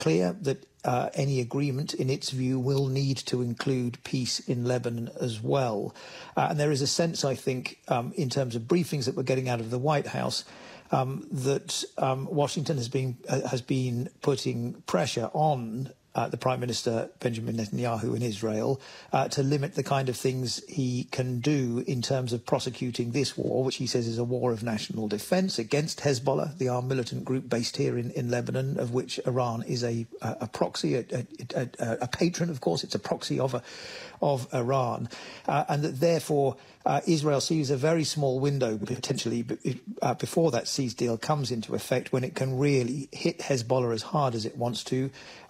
clear that any agreement, in its view, will need to include peace in Lebanon as well. And there is a sense, I think, in terms of briefings that we're getting out of the White House, that Washington has been putting pressure on the Prime Minister Benjamin Netanyahu in Israel to limit the kind of things he can do in terms of prosecuting this war, which he says is a war of national defense against Hezbollah, the armed militant group based here in Lebanon, of which Iran is a proxy, a patron, of course. It's a proxy of Iran, and that therefore Israel sees a very small window potentially before that cease deal comes into effect, when it can really hit Hezbollah as hard as it wants to,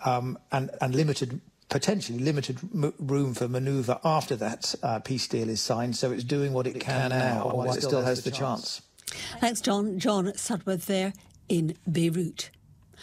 and potentially limited room for manoeuvre after that peace deal is signed. So it's doing what it can now while it still has the chance. Thanks, John. John Sudworth there in Beirut.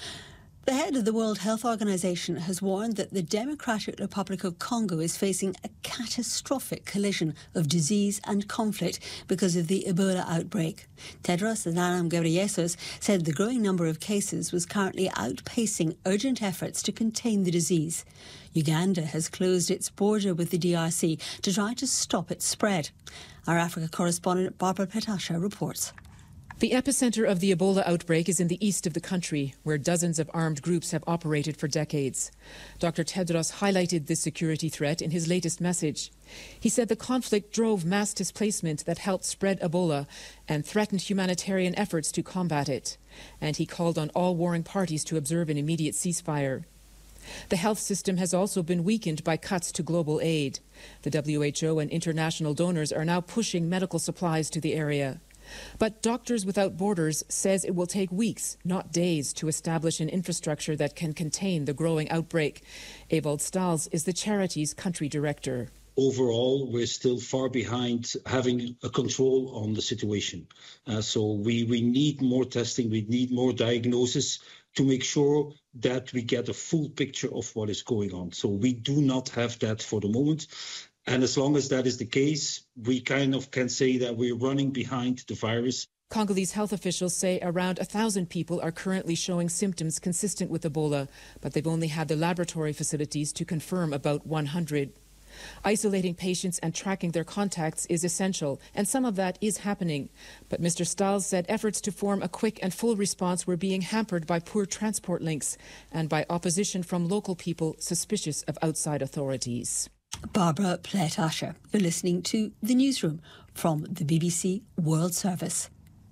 The head of the World Health Organization has warned that the Democratic Republic of Congo is facing a catastrophic collision of disease and conflict because of the Ebola outbreak. Tedros Adhanom Ghebreyesus said the growing number of cases was currently outpacing urgent efforts to contain the disease. Uganda has closed its border with the DRC to try to stop its spread. Our Africa correspondent Barbara Petasha reports. The epicenter of the Ebola outbreak is in the east of the country, where dozens of armed groups have operated for decades. Dr. Tedros highlighted this security threat in his latest message. He said the conflict drove mass displacement that helped spread Ebola and threatened humanitarian efforts to combat it. And he called on all warring parties to observe an immediate ceasefire. The health system has also been weakened by cuts to global aid. The WHO and international donors are now pushing medical supplies to the area. But Doctors Without Borders says it will take weeks, not days, to establish an infrastructure that can contain the growing outbreak. Ewald Stahls is the charity's country director. Overall, we're still far behind having a control on the situation. So we need more testing, we need more diagnosis to make sure that we get a full picture of what is going on. So we do not have that for the moment. And as long as that is the case, we kind of can say that we're running behind the virus. Congolese health officials say around 1,000 people are currently showing symptoms consistent with Ebola, but they've only had the laboratory facilities to confirm about 100. Isolating patients and tracking their contacts is essential, and some of that is happening. But Mr. Stahls said efforts to form a quick and full response were being hampered by poor transport links and by opposition from local people suspicious of outside authorities. Barbara Plett-Asher. You're listening to The Newsroom from the BBC World Service.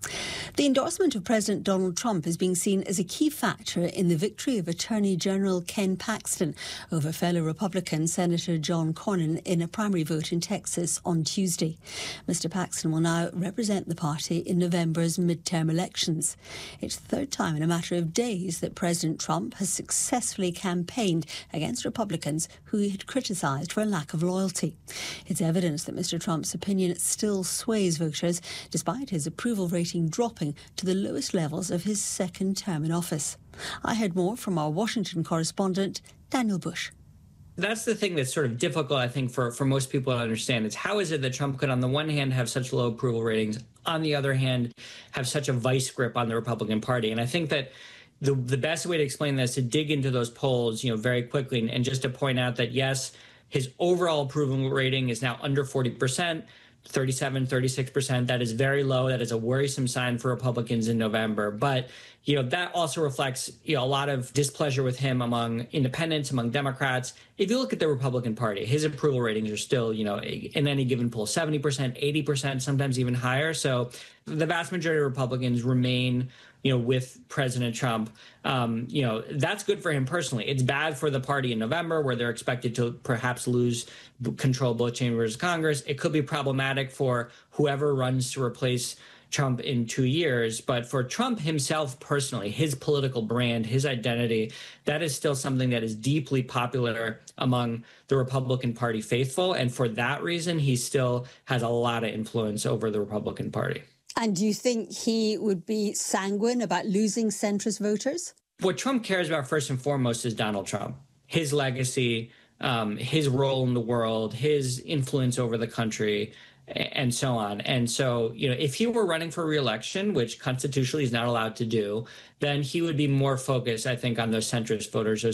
The endorsement of President Donald Trump is being seen as a key factor in the victory of Attorney General Ken Paxton over fellow Republican Senator John Cornyn in a primary vote in Texas on Tuesday. Mr. Paxton will now represent the party in November's midterm elections. It's the third time in a matter of days that President Trump has successfully campaigned against Republicans who he had criticised for a lack of loyalty. It's evidence that Mr. Trump's opinion still sways voters, despite his approval rating dropping to the lowest levels of his second term in office. I heard more from our Washington correspondent, Daniel Bush. That's the thing that's sort of difficult, I think, for most people to understand. It's how is it that Trump could, on the one hand, have such low approval ratings, on the other hand, have such a vice grip on the Republican Party? And I think that the best way to explain this is to dig into those polls, very quickly, and just to point out that, yes, his overall approval rating is now under 40%. 37, 36%. That is very low. That is a worrisome sign for Republicans in November. But, that also reflects, a lot of displeasure with him among independents, among Democrats. If you look at the Republican Party, his approval ratings are still, in any given poll, 70%, 80%, sometimes even higher. So the vast majority of Republicans remain with President Trump. That's good for him personally. It's bad for the party in November, where they're expected to perhaps lose control of both chambers of Congress. It could be problematic for whoever runs to replace Trump in 2 years. But for Trump himself personally, his political brand, his identity, that is still something that is deeply popular among the Republican Party faithful. And for that reason, he still has a lot of influence over the Republican Party. And do you think he would be sanguine about losing centrist voters? What Trump cares about first and foremost is Donald Trump, his legacy, his role in the world, his influence over the country. and so on. And so, if he were running for re-election, which constitutionally he's not allowed to do, then he would be more focused, I think, on those centrist voters, those